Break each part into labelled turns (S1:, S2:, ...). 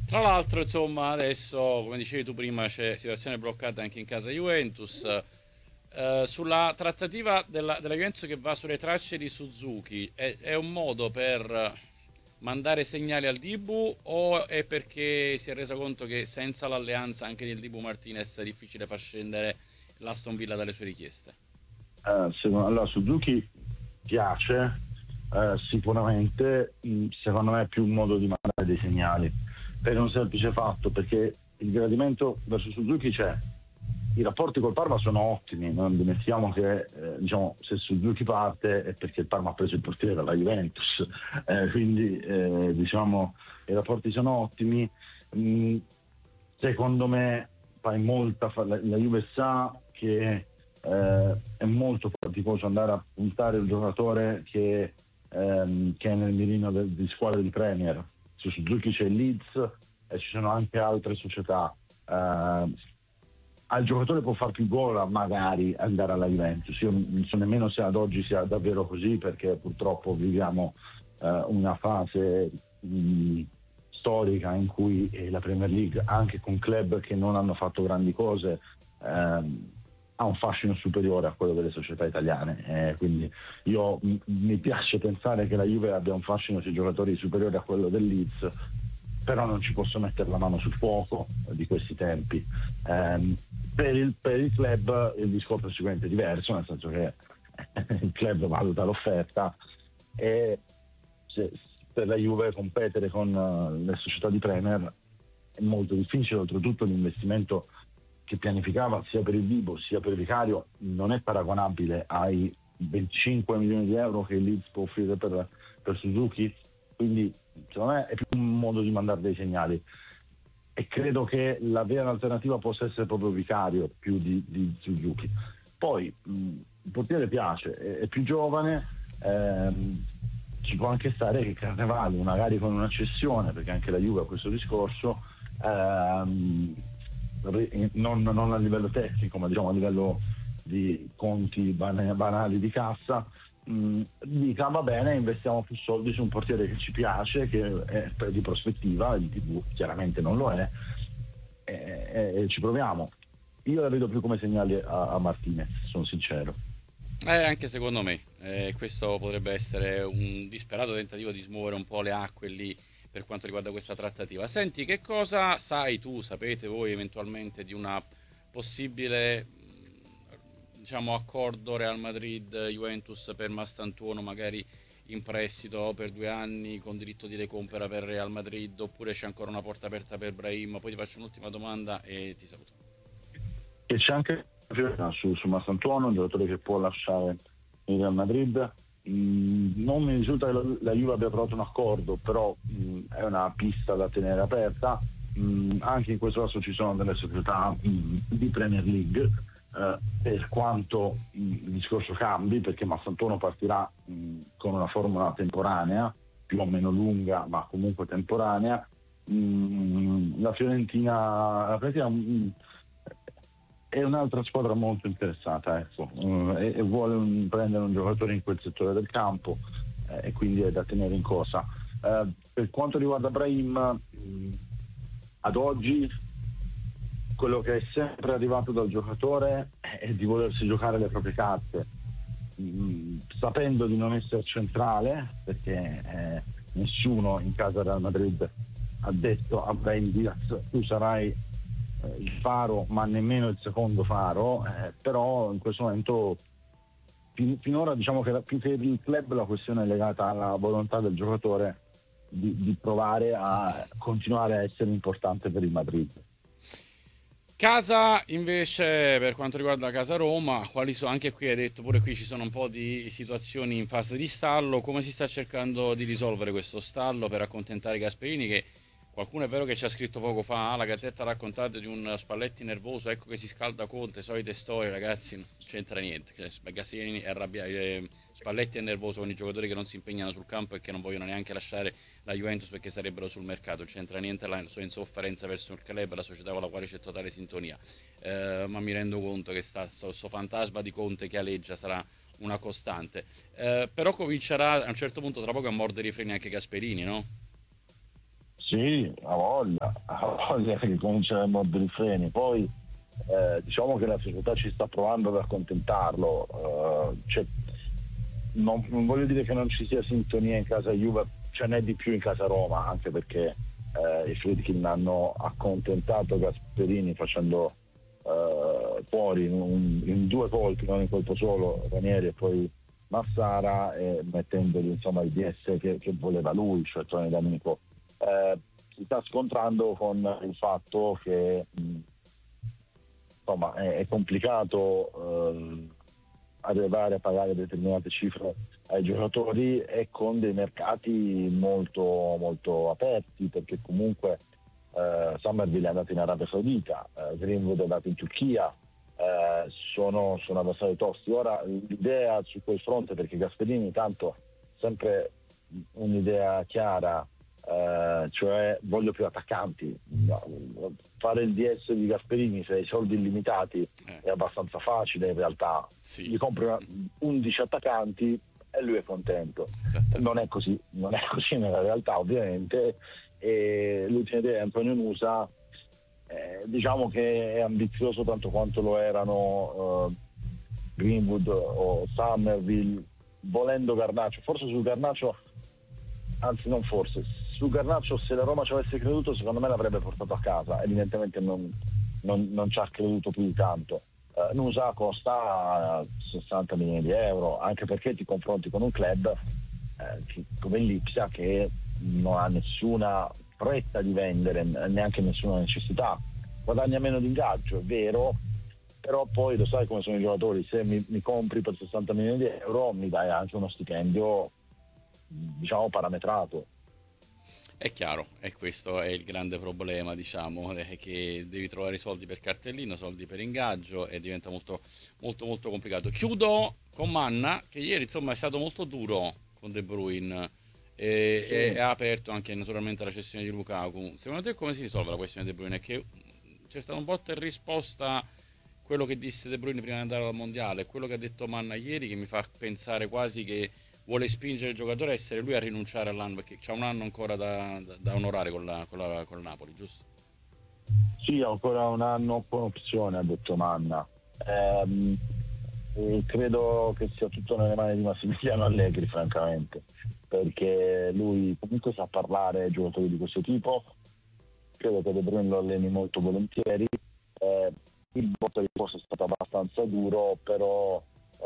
S1: Tra l'altro, insomma, adesso, come dicevi tu prima, c'è situazione bloccata anche in casa Juventus. Sulla trattativa della Juventus che va sulle tracce di Suzuki, è un modo per mandare segnali al Dibu o è perché si è reso conto che senza l'alleanza anche del Dibu Martinez è difficile far scendere l'Aston Villa dalle sue richieste?
S2: Allora, Suzuki piace, sicuramente, secondo me è più un modo di mandare dei segnali, per un semplice fatto, perché il gradimento verso Suzuki c'è. I rapporti col Parma sono ottimi, non dimentichiamo che diciamo, se Suzuki parte è perché il Parma ha preso il portiere dalla Juventus, quindi diciamo i rapporti sono ottimi. Mm, Secondo me la Juve sa che è molto faticoso andare a puntare il giocatore che è nel mirino di squadre di Premier. Su Suzuki c'è il Leeds e ci sono anche altre società. Al giocatore può far più gol magari andare alla Juventus. Io non so nemmeno se ad oggi sia davvero così, perché purtroppo viviamo una fase storica in cui la Premier League, anche con club che non hanno fatto grandi cose, ha un fascino superiore a quello delle società italiane. Quindi mi piace pensare che la Juve abbia un fascino sui giocatori superiore a quello del Leeds, però non ci posso mettere la mano sul fuoco di questi tempi. Per il club il discorso è sicuramente diverso, nel senso che il club valuta l'offerta e se, per la Juve competere con le società di Premier è molto difficile. Oltretutto l'investimento che pianificava sia per il Vibo sia per il Vicario non è paragonabile ai 25 milioni di euro che il Leeds può offrire per Suzuki, quindi secondo me è più un modo di mandare dei segnali e credo che la vera alternativa possa essere proprio Vicario più di Suzuki. Poi il portiere piace, è più giovane, ci può anche stare che Carnevali magari con una cessione, perché anche la Juve ha questo discorso, non a livello tecnico ma diciamo a livello di conti banali di cassa, dica va bene, investiamo più soldi su un portiere che ci piace, che è di prospettiva, il TV chiaramente non lo è, e ci proviamo. Io la vedo più come segnali a Martinez, sono sincero.
S1: Anche secondo me, questo potrebbe essere un disperato tentativo di smuovere un po' le acque lì per quanto riguarda questa trattativa. Senti, che cosa sai tu, sapete voi eventualmente di una possibile, diciamo, accordo Real Madrid-Juventus per Mastantuono, magari in prestito per 2 anni con diritto di recompra per Real Madrid, oppure c'è ancora una porta aperta per Brahim? Poi ti faccio un'ultima domanda e ti saluto.
S2: E c'è anche su Mastantuono, un giocatore che può lasciare il Real Madrid. Non mi risulta che la Juve abbia trovato un accordo, però è una pista da tenere aperta. Anche in questo caso ci sono delle società di Premier League, per quanto il discorso cambi, perché Massantuono partirà con una formula temporanea, più o meno lunga, ma comunque temporanea. La Fiorentina è un'altra squadra molto interessata, ecco, e vuole prendere un giocatore in quel settore del campo, e quindi è da tenere in cosa. Per quanto riguarda Brahim, ad oggi quello che è sempre arrivato dal giocatore è di volersi giocare le proprie carte, sapendo di non essere centrale, perché nessuno in casa Real Madrid ha detto a Brahim Diaz tu sarai il faro, ma nemmeno il secondo faro, però in questo momento finora diciamo che più che il club la questione è legata alla volontà del giocatore di provare a continuare a essere importante per il Madrid.
S1: Casa invece, per quanto riguarda Casa Roma, quali sono, anche qui hai detto, pure qui ci sono un po' di situazioni in fase di stallo, come si sta cercando di risolvere questo stallo per accontentare Gasperini, che qualcuno è vero che ci ha scritto poco fa, la Gazzetta ha raccontato di un Spalletti nervoso, ecco che si scalda Conte, solite storie ragazzi, non c'entra niente, Gasperini è arrabbiato, Spalletti è nervoso con i giocatori che non si impegnano sul campo e che non vogliono neanche lasciare la Juventus perché sarebbero sul mercato, non c'entra niente la sua insofferenza verso il club, la società con la quale c'è totale sintonia. Ma mi rendo conto che sto fantasma di Conte che aleggia sarà una costante. Però comincerà a un certo punto tra poco a mordere i freni anche Gasperini, no?
S2: Sì, ha voglia. voglia che comincia a mordere i freni. Poi diciamo che la società ci sta provando ad accontentarlo, non voglio dire che non ci sia sintonia in casa Juve, ce n'è di più in casa Roma, anche perché i Friedkin hanno accontentato Gasperini facendo fuori in due colpi, non in colpo solo, Ranieri e poi Massara, e mettendogli insomma il DS che voleva lui, cioè Tony D'Amico. Si sta scontrando con il fatto che insomma è complicato arrivare a pagare determinate cifre ai giocatori, e con dei mercati molto molto aperti, perché comunque Summerville è andato in Arabia Saudita, Greenwood è andato in Turchia, sono avversari tosti. Ora l'idea su quel fronte, perché Gasperini tanto sempre un'idea chiara, cioè voglio più attaccanti. Fare il DS di Gasperini se hai soldi illimitati è abbastanza facile in realtà.
S1: Sì.
S2: Gli compri 11 attaccanti e lui è contento. Non è così nella realtà, ovviamente. E l'ultima idea è Antonio Nusa, diciamo che è ambizioso tanto quanto lo erano Greenwood o Summerville, volendo Garnacho. Forse su Garnacho, anzi non forse, su Garnacho, se la Roma ci avesse creduto, secondo me l'avrebbe portato a casa. Evidentemente non ci ha creduto più di tanto. Nusa costa 60 milioni di euro, anche perché ti confronti con un club come l'Ipsia, che non ha nessuna fretta di vendere, neanche nessuna necessità, guadagna meno di ingaggio, è vero, però poi lo sai come sono i giocatori: se mi compri per 60 milioni di euro mi dai anche uno stipendio diciamo parametrato.
S1: È chiaro, e questo è il grande problema, diciamo, è che devi trovare i soldi per cartellino, soldi per ingaggio, e diventa molto molto molto complicato. Chiudo con Manna, che ieri insomma è stato molto duro con De Bruyne e ha aperto anche naturalmente la cessione di Lukaku. Secondo te come si risolve la questione De Bruyne? È che c'è stato un botta e risposta, quello che disse De Bruyne prima di andare al mondiale, quello che ha detto Manna ieri, che mi fa pensare quasi che vuole spingere il giocatore a essere lui a rinunciare all'anno, perché c'ha un anno ancora da onorare con il Napoli, giusto?
S2: Sì, ancora un anno con opzione, ha detto Manna. Credo che sia tutto nelle mani di Massimiliano Allegri, francamente, perché lui comunque sa parlare ai giocatori di questo tipo. Credo che De Bruyne lo alleni molto volentieri. Il botta di risposta è stato abbastanza duro, però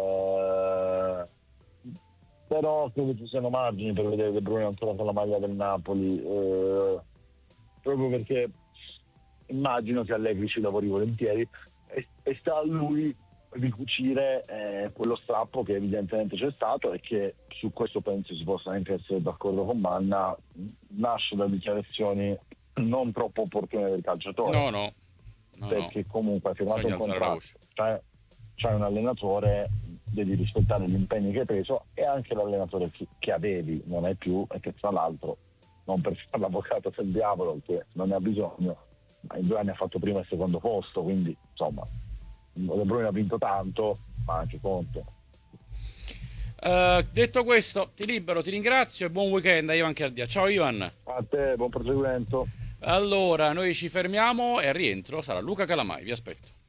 S2: credo ci siano margini per vedere De Bruyne ancora con la maglia del Napoli, proprio perché immagino che Allegri ci lavori volentieri, e sta a lui ricucire quello strappo che evidentemente c'è stato, e che su questo penso si possa anche essere d'accordo con Manna, nasce da dichiarazioni non troppo opportune del calciatore.
S1: No,
S2: perché comunque hai firmato un
S1: Bisogna alzare la
S2: contratto, c'hai un allenatore, devi rispettare gli impegni che hai preso, e anche l'allenatore che avevi non hai più, e che tra l'altro, non per fare l'avvocato del diavolo, che non ne ha bisogno, ma in 2 anni ha fatto primo e secondo posto, quindi insomma De Bruyne ha vinto tanto, ma anche conto.
S1: Detto questo, ti libero, ti ringrazio e buon weekend a Ivan Cardia. Ciao Ivan.
S2: A te, buon proseguimento.
S1: Allora, noi ci fermiamo e al rientro sarà Luca Calamai, vi aspetto.